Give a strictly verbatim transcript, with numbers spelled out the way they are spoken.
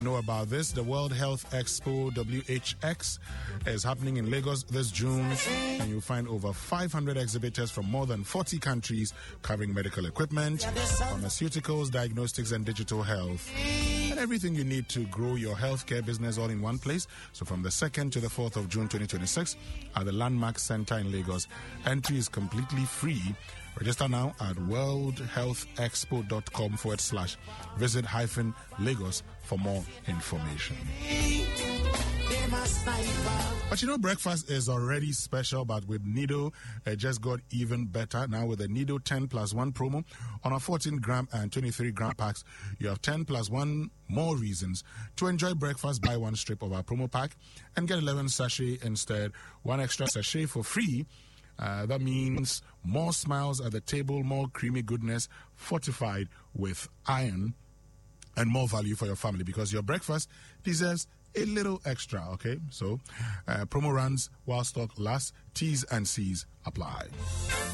Know about this. The World Health Expo W H X is happening in Lagos this June, and you'll find over five hundred exhibitors from more than forty countries covering medical equipment, pharmaceuticals, diagnostics, and digital health. And everything you need to grow your healthcare business all in one place. So from the second to the fourth of June twenty twenty-six at the Landmark Center in Lagos. Entry is completely free. Register now at worldhealthexpo.com forward slash visit hyphen Lagos for more information. But you know, breakfast is already special, but with Nido, it just got even better. Now with the Nido ten plus one promo on our fourteen gram and twenty-three gram packs, you have ten plus one more reasons to enjoy breakfast. Buy one strip of our promo pack and get eleven sachet instead. One extra sachet for free. Uh, that means more smiles at the table, more creamy goodness, fortified with iron, and more value for your family, because your breakfast deserves a little extra, okay? So, uh, promo runs while stock lasts. T's and C's apply.